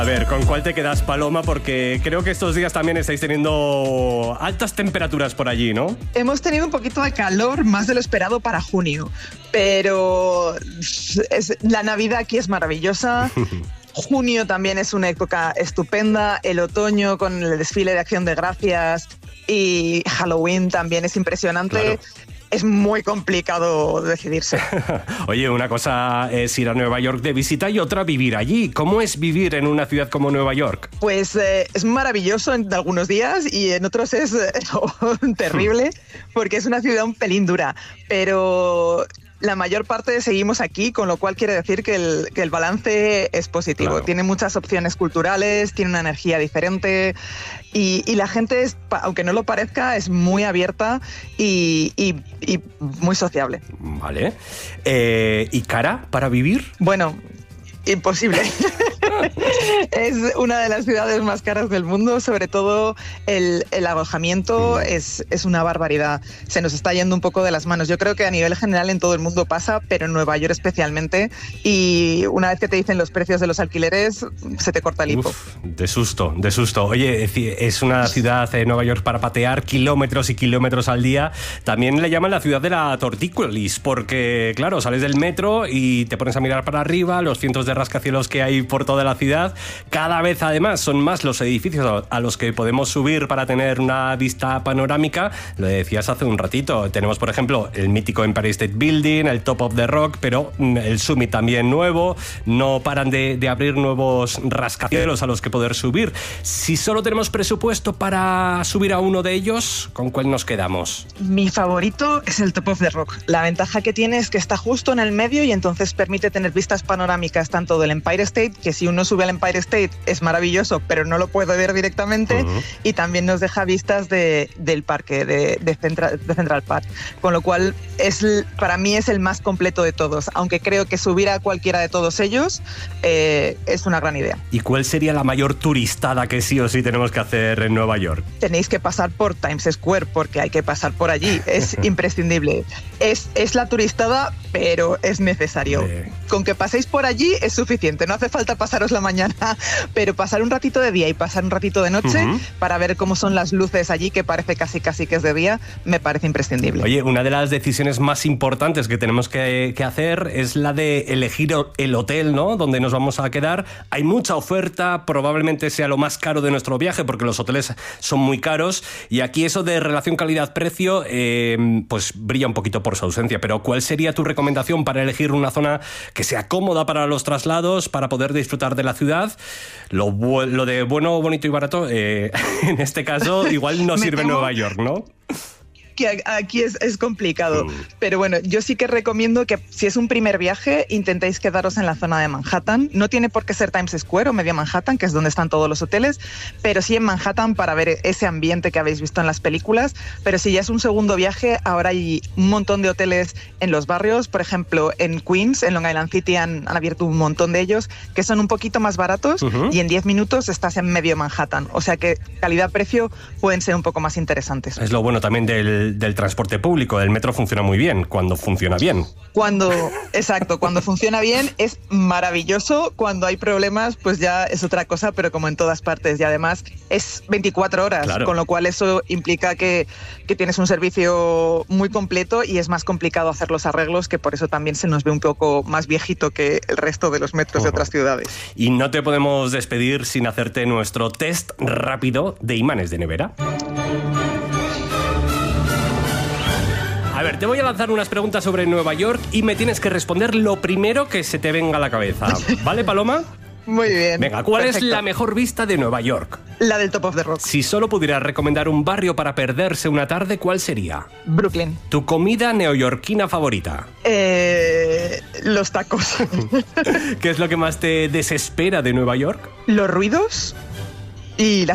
A ver, ¿con cuál te quedas, Paloma? Porque creo que estos días también estáis teniendo altas temperaturas por allí, ¿no? Hemos tenido un poquito de calor, más de lo esperado para junio, pero la Navidad aquí es maravillosa. Junio también es una época estupenda, el otoño con el desfile de Acción de Gracias y Halloween también es impresionante. Claro. Es muy complicado decidirse. Oye, una cosa es ir a Nueva York de visita y otra vivir allí. ¿Cómo es vivir en una ciudad como Nueva York? Pues es maravilloso en algunos días y en otros es terrible porque es una ciudad un pelín dura, pero la mayor parte seguimos aquí, con lo cual quiere decir que el balance es positivo. Claro. Tiene muchas opciones culturales, tiene una energía diferente y la gente, aunque no lo parezca, es muy abierta y muy sociable. Vale. ¿Y cara para vivir? Bueno, imposible. Es una de las ciudades más caras del mundo, sobre todo el alojamiento es una barbaridad. Se nos está yendo un poco de las manos. Yo creo que a nivel general en todo el mundo pasa, pero en Nueva York especialmente. Y una vez que te dicen los precios de los alquileres, se te corta el hipo. De susto, de susto. Oye, es una ciudad, Nueva York, para patear kilómetros y kilómetros al día. También le llaman la ciudad de la tortícolis, porque, claro, sales del metro y te pones a mirar para arriba, los cientos de rascacielos que hay por toda la ciudad. Cada vez, además, son más los edificios a los que podemos subir para tener una vista panorámica. Lo decías hace un ratito. Tenemos, por ejemplo, el mítico Empire State Building, el Top of the Rock, pero el Summit también nuevo. No paran de abrir nuevos rascacielos a los que poder subir. Si solo tenemos presupuesto para subir a uno de ellos, ¿con cuál nos quedamos? Mi favorito es el Top of the Rock. La ventaja que tiene es que está justo en el medio y entonces permite tener vistas panorámicas tanto del Empire State, que si uno sube al Empire State es maravilloso, pero no lo puede ver directamente, y también nos deja vistas del parque, de Central Park. Con lo cual, para mí es el más completo de todos, aunque creo que subir a cualquiera de todos ellos es una gran idea. ¿Y cuál sería la mayor turistada que sí o sí tenemos que hacer en Nueva York? Tenéis que pasar por Times Square, porque hay que pasar por allí, es imprescindible. Es la turistada, pero es necesario. Con que paséis por allí es suficiente, no hace falta pasaros la mañana, pero pasar un ratito de día y pasar un ratito de noche para ver cómo son las luces allí, que parece casi que es de día, me parece imprescindible. Oye, una de las decisiones más importantes que tenemos que hacer es la de elegir el hotel, ¿no?, donde nos vamos a quedar. Hay mucha oferta, probablemente sea lo más caro de nuestro viaje porque los hoteles son muy caros y aquí eso de relación calidad-precio pues brilla un poquito por su ausencia. Pero ¿cuál sería tu recomendación para elegir una zona que sea cómoda para los traslados, para poder disfrutar de la ciudad? Lo de bueno, bonito y barato, en este caso igual no sirve en Nueva York, ¿no? Que aquí es complicado, pero bueno, yo sí que recomiendo que si es un primer viaje intentéis quedaros en la zona de Manhattan. No tiene por qué ser Times Square o medio Manhattan, que es donde están todos los hoteles, pero sí en Manhattan para ver ese ambiente que habéis visto en las películas. Pero si ya es un segundo viaje, ahora hay un montón de hoteles en los barrios, por ejemplo en Queens, en Long Island City han abierto un montón de ellos que son un poquito más baratos y en 10 minutos estás en medio Manhattan, o sea que calidad-precio pueden ser un poco más interesantes. Es lo bueno también del transporte público. El metro funciona muy bien cuando funciona bien. Cuando funciona bien es maravilloso. Cuando hay problemas pues ya es otra cosa, pero como en todas partes, y además es 24 horas, claro. Con lo cual eso implica que tienes un servicio muy completo y es más complicado hacer los arreglos, que por eso también se nos ve un poco más viejito que el resto de los metros de otras ciudades. Y no te podemos despedir sin hacerte nuestro test rápido de imanes de nevera. A ver, te voy a lanzar unas preguntas sobre Nueva York y me tienes que responder lo primero que se te venga a la cabeza. ¿Vale, Paloma? Muy bien. Venga, ¿cuál es la mejor vista de Nueva York? La del Top of the Rock. Si solo pudieras recomendar un barrio para perderse una tarde, ¿cuál sería? Brooklyn. ¿Tu comida neoyorquina favorita? Los tacos. ¿Qué es lo que más te desespera de Nueva York? Los ruidos y